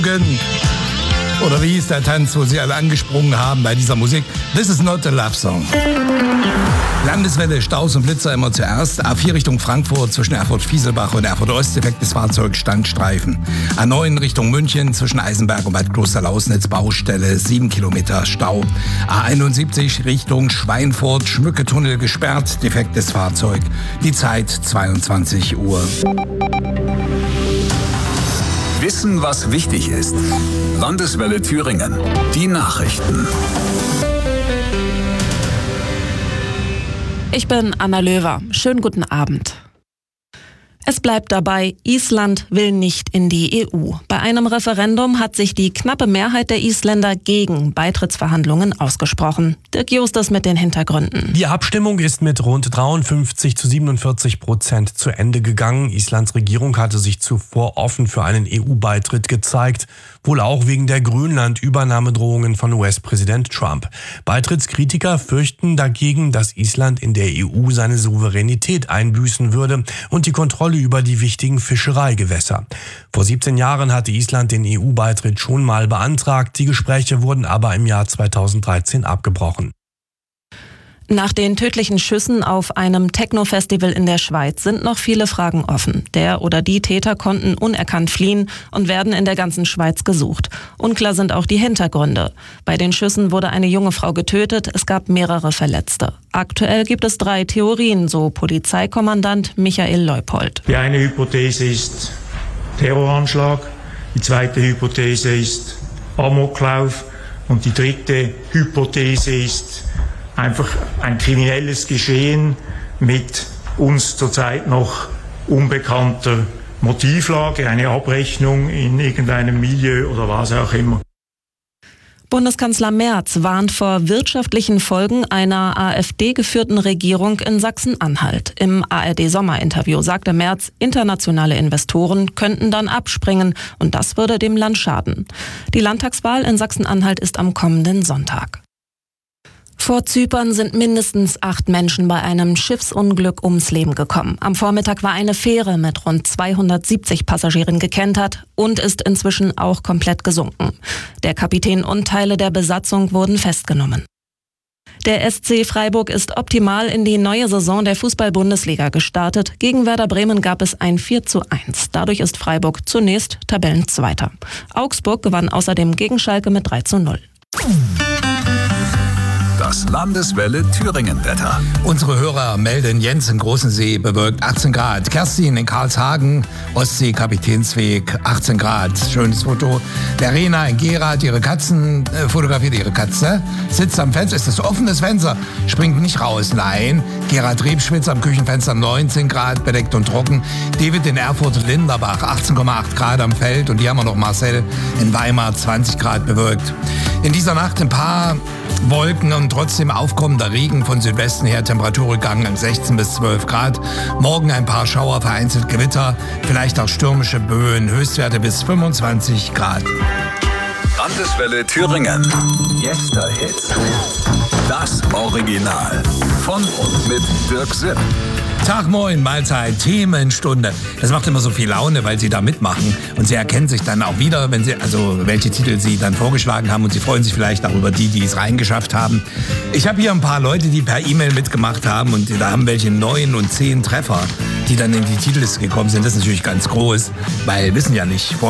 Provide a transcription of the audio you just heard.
Oder wie hieß der Tanz, wo sie alle angesprungen haben bei dieser Musik? This is not a love song. Landeswelle, Staus und Blitzer immer zuerst. A4 Richtung Frankfurt zwischen Erfurt-Fieselbach und Erfurt-Ost, defektes Fahrzeug, Standstreifen. A9 Richtung München zwischen Eisenberg und Bad Klosterlausnitz, Baustelle, 7 Kilometer Stau. A71 Richtung Schweinfurt, Schmücketunnel gesperrt, defektes Fahrzeug. Die Zeit 22 Uhr. Wissen, was wichtig ist. Landeswelle Thüringen. Die Nachrichten. Ich bin Anna Löwer. Schönen guten Abend. Es bleibt dabei, Island will nicht in die EU. Bei einem Referendum hat sich die knappe Mehrheit der Isländer gegen Beitrittsverhandlungen ausgesprochen. Dirk Justus mit den Hintergründen. Die Abstimmung ist mit rund 53-47% zu Ende gegangen. Islands Regierung hatte sich zuvor offen für einen EU-Beitritt gezeigt, wohl auch wegen der Grönland-Übernahmedrohungen von US-Präsident Trump. Beitrittskritiker fürchten dagegen, dass Island in der EU seine Souveränität einbüßen würde und die Kontrolle über die wichtigen Fischereigewässer. Vor 17 Jahren hatte Island den EU-Beitritt schon mal beantragt. Die Gespräche wurden aber im Jahr 2013 abgebrochen. Nach den tödlichen Schüssen auf einem Techno-Festival in der Schweiz sind noch viele Fragen offen. Der oder die Täter konnten unerkannt fliehen und werden in der ganzen Schweiz gesucht. Unklar sind auch die Hintergründe. Bei den Schüssen wurde eine junge Frau getötet, es gab mehrere Verletzte. Aktuell gibt es 3 Theorien, so Polizeikommandant Michael Leupold. Die eine Hypothese ist Terroranschlag, die zweite Hypothese ist Amoklauf und die dritte Hypothese ist einfach ein kriminelles Geschehen mit uns zurzeit noch unbekannter Motivlage, eine Abrechnung in irgendeinem Milieu oder was auch immer. Bundeskanzler Merz warnt vor wirtschaftlichen Folgen einer AfD-geführten Regierung in Sachsen-Anhalt. Im ARD-Sommerinterview sagte Merz, internationale Investoren könnten dann abspringen und das würde dem Land schaden. Die Landtagswahl in Sachsen-Anhalt ist am kommenden Sonntag. Vor Zypern sind mindestens 8 Menschen bei einem Schiffsunglück ums Leben gekommen. Am Vormittag war eine Fähre mit rund 270 Passagieren gekentert und ist inzwischen auch komplett gesunken. Der Kapitän und Teile der Besatzung wurden festgenommen. Der SC Freiburg ist optimal in die neue Saison der Fußball-Bundesliga gestartet. Gegen Werder Bremen gab es ein 4:1. Dadurch ist Freiburg zunächst Tabellenzweiter. Augsburg gewann außerdem gegen Schalke mit 3:0. Das Landeswelle Thüringen-Wetter. Unsere Hörer melden: Jens in Großensee bewölkt 18 Grad. Kerstin in Karlshagen, Ostsee Kapitänsweg 18 Grad. Schönes Foto. Verena in Gera hat ihre Katzen fotografiert. Ihre Katze sitzt am Fenster. Ist das offenes Fenster? Springt nicht raus. Nein. Gera Trebschwitz am Küchenfenster 19 Grad, bedeckt und trocken. David in Erfurt-Linderbach 18,8 Grad am Feld. Und hier haben wir noch Marcel in Weimar 20 Grad bewölkt. In dieser Nacht ein paar Wolken und trotzdem aufkommender Regen, von Südwesten her Temperaturrückgang 16 bis 12 Grad. Morgen ein paar Schauer, vereinzelt Gewitter, vielleicht auch stürmische Böen, Höchstwerte bis 25 Grad. Landeswelle Thüringen. Yesterhits. Das Original. Von und mit Dirk Sipp. Tag, moin, Mahlzeit, Themenstunde. Das macht immer so viel Laune, weil Sie da mitmachen. Und Sie erkennen sich dann auch wieder, wenn Sie, also welche Titel Sie dann vorgeschlagen haben. Und Sie freuen sich vielleicht auch über die es reingeschafft haben. Ich habe hier ein paar Leute, die per E-Mail mitgemacht haben. Und da haben welche 9 und 10 Treffer, die dann in die Titelliste gekommen sind. Das ist natürlich ganz groß, weil wissen ja nicht.